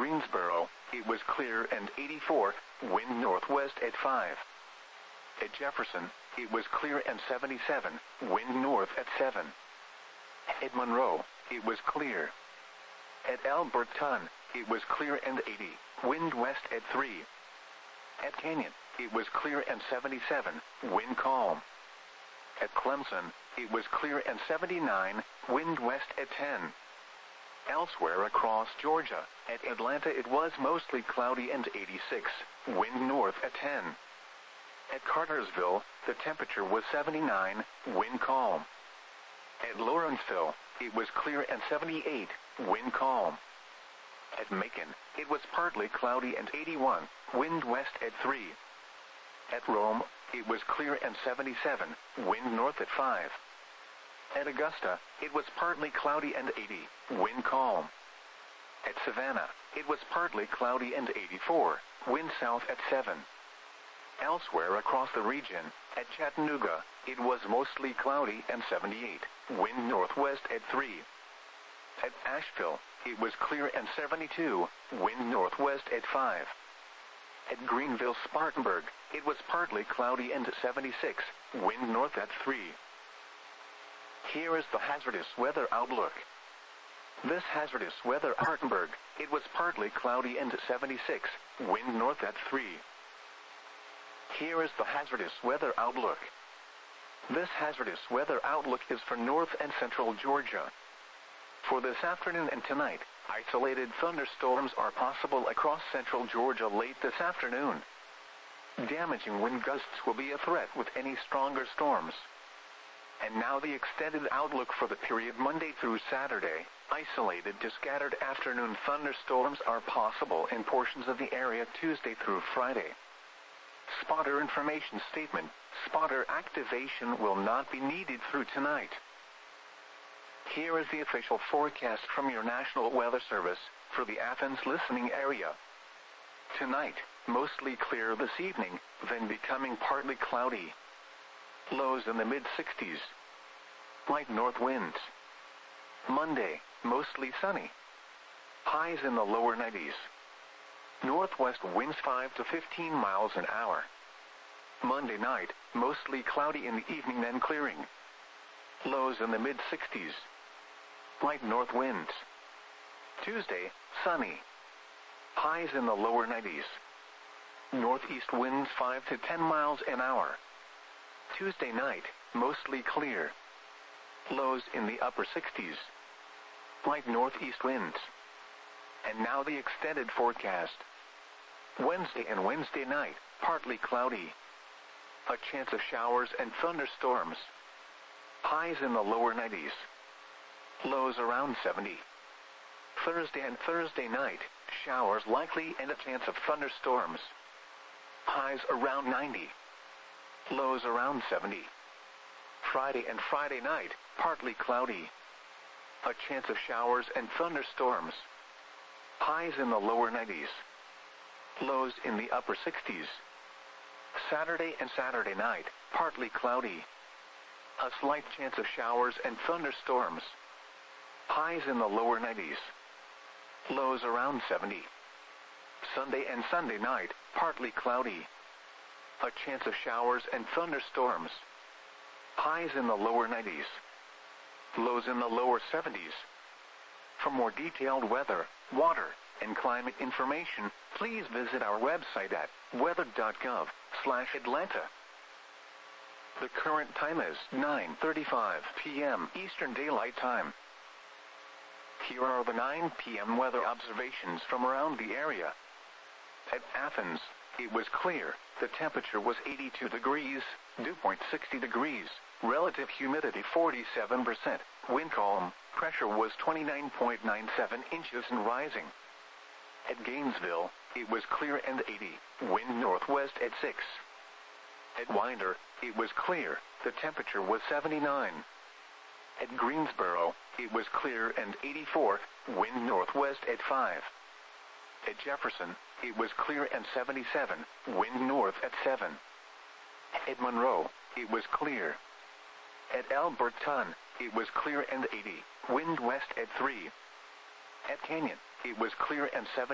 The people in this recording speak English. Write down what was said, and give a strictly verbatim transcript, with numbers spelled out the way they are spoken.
Greensboro, it was clear and eighty-four, wind northwest at five. At Jefferson, it was clear and seventy-seven, wind north at seven. At Monroe, it was clear. At Alberton, it was clear and eighty, wind west at three. At Canyon, it was clear and seventy-seven, wind calm. At Clemson, it was clear and seventy-nine, wind west at ten. Elsewhere across Georgia, at Atlanta it was mostly cloudy and eighty-six, wind north at ten. At Cartersville, the temperature was seventy-nine, wind calm. At Lawrenceville, it was clear and seventy-eight, wind calm. At Macon, it was partly cloudy and eighty-one, wind west at three. At Rome, it was clear and seventy-seven, wind north at five. At Augusta, it was partly cloudy and eighty, wind calm. At Savannah, it was partly cloudy and eighty-four, wind south at seven. Elsewhere across the region, at Chattanooga, it was mostly cloudy and seventy-eight, wind northwest at three. At Asheville, it was clear and seventy-two, wind northwest at five. At Greenville-Spartanburg, it was partly cloudy and seventy-six, wind north at three. Here is the hazardous weather outlook. This hazardous weather Spartanburg, it was partly cloudy and seventy-six, wind north at three. Here is the hazardous weather outlook. This hazardous weather outlook is for north and central Georgia. For this afternoon and tonight, isolated thunderstorms are possible across central Georgia late this afternoon. Damaging wind gusts will be a threat with any stronger storms. And now the extended outlook for the period Monday through Saturday. Isolated to scattered afternoon thunderstorms are possible in portions of the area Tuesday through Friday. Spotter information statement: spotter activation will not be needed through tonight. Here is the official forecast from your National Weather Service for the Athens listening area. Tonight, mostly clear this evening, then becoming partly cloudy. Lows in the mid sixties. Light north winds. Monday, mostly sunny. Highs in the lower nineties. Northwest winds five to fifteen miles an hour. Monday night, mostly cloudy in the evening then clearing. Lows in the mid sixties. Light north winds. Tuesday, sunny. Highs in the lower nineties. Northeast winds five to ten miles an hour. Tuesday night, mostly clear. Lows in the upper sixties. Light northeast winds. And now the extended forecast. Wednesday and Wednesday night, partly cloudy. A chance of showers and thunderstorms. Highs in the lower nineties. Lows around seventy. Thursday and Thursday night, showers likely and a chance of thunderstorms. Highs around ninety. Lows around seventy. Friday and Friday night, partly cloudy. A chance of showers and thunderstorms. Highs in the lower nineties. Lows in the upper sixties. Saturday and Saturday night, partly cloudy. A slight chance of showers and thunderstorms. Highs in the lower nineties. Lows around seventy. Sunday and Sunday night, partly cloudy. A chance of showers and thunderstorms. Highs in the lower nineties. Lows in the lower seventies. For more detailed weather, water, and climate information, please visit our website at weather dot gov slash Atlanta. The current time is nine thirty-five p m Eastern Daylight Time. Here are the nine p m weather observations from around the area. At Athens, it was clear. The temperature was eighty-two degrees, dew point sixty degrees, relative humidity forty-seven percent, wind calm, pressure was twenty-nine point nine seven inches and rising. At Gainesville, it was clear and eighty, wind northwest at six. At Winder, it was clear, the temperature was seventy-nine. At Greensboro, it was clear and eighty-four, wind northwest at five. At Jefferson, it was clear and seventy-seven, wind north at seven. At Monroe, it was clear. At Alberton, it was clear and eighty, wind west at three. At Canyon, it was clear and seventy.